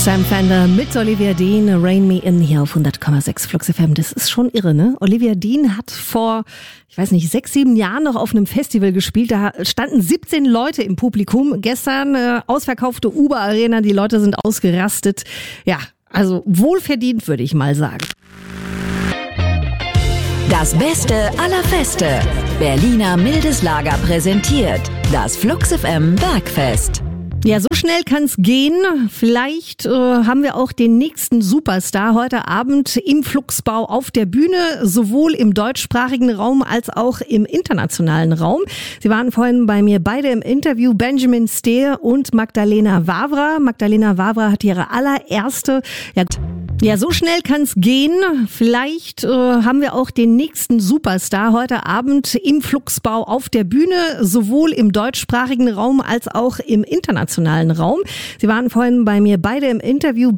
Sam Fender mit Olivia Dean, Rain Me In hier auf 100,6 Flux FM. Das ist schon irre, ne? Olivia Dean hat vor, 6, 7 Jahren noch auf einem Festival gespielt. Da standen 17 Leute im Publikum. Gestern ausverkaufte Uber-Arena, die Leute sind ausgerastet. Ja, also wohlverdient, würde ich mal sagen. Das Beste aller Feste. Berliner Mildes Lager präsentiert das Flux FM Bergfest. Ja, so schnell kann's gehen. Vielleicht haben wir auch den nächsten Superstar heute Abend im Fluxbau auf der Bühne, sowohl im deutschsprachigen Raum als auch im internationalen Raum. Sie waren vorhin bei mir beide im Interview, Benjamin Steer und Magdalena Vavra. Magdalena Vavra hat ihre allererste... Ja, so schnell kann's gehen. Vielleicht haben wir auch den nächsten Superstar heute Abend im Fluxbau auf der Bühne, sowohl im deutschsprachigen Raum als auch im internationalen Raum. Sie waren vorhin bei mir beide im Interview.